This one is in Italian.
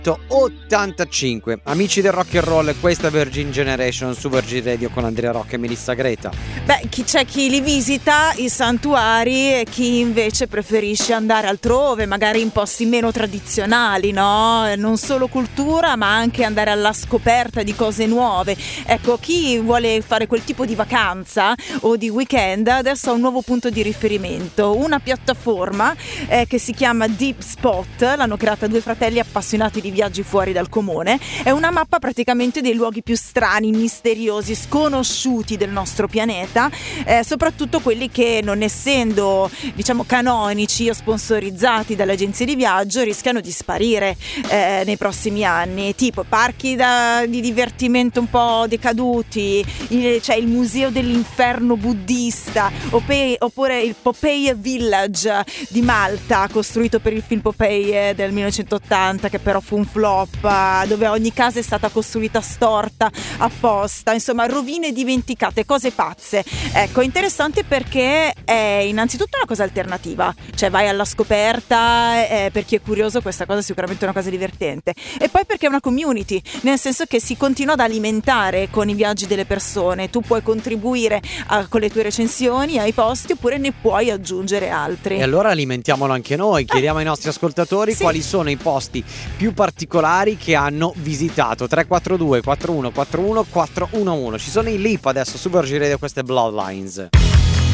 1985. Amici del rock and roll, questa è Virgin Generation su Virgin Radio con Andrea Rocca e Melissa Greta. Beh, c'è chi li visita i santuari e chi invece preferisce andare altrove, magari in posti meno tradizionali, no? Non solo cultura, ma anche andare alla scoperta di cose nuove. Ecco, chi vuole fare quel tipo di vacanza o di weekend adesso ha un nuovo punto di riferimento, una piattaforma che si chiama Deep Spot. L'hanno creata due fratelli appassionati di viaggi fuori dal comune. È una mappa praticamente dei luoghi più strani, misteriosi, sconosciuti del nostro pianeta, soprattutto quelli che, non essendo diciamo canonici o sponsorizzati dalle agenzie di viaggio, rischiano di sparire nei prossimi anni, tipo parchi di divertimento un po' decaduti, c'è il museo dell'inferno buddista, oppure il Popeye Village di Malta, costruito per il film Popeye del 1980, che però fu un flop, dove ogni casa è stata costruita storta apposta, insomma rovine dimenticate, cose pazze. Ecco, interessante perché è innanzitutto una cosa alternativa, cioè vai alla scoperta, per chi è curioso questa cosa è sicuramente una cosa divertente, e poi perché è una community, nel senso che si continua ad alimentare con i viaggi delle persone. Tu puoi contribuire con le tue recensioni ai posti, oppure ne puoi aggiungere altri. E allora alimentiamolo anche noi, chiediamo ai nostri ascoltatori quali sono i posti più particolari che hanno visitato. 342 4141 411. Ci sono i Leap adesso su Virgin Radio, queste Bloodlines.